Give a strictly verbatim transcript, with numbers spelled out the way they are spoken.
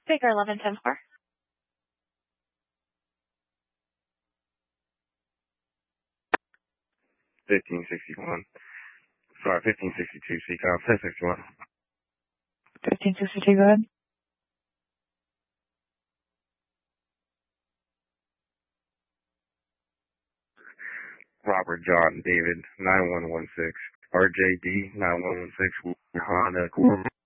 Baker eleven ten four. fifteen sixty-one. Sorry, fifteen sixty-two, C COM, ten sixty-one. fifteen sixty-two, go ahead. Robert John David, nine one one six. R J D, nine one one six. Honda,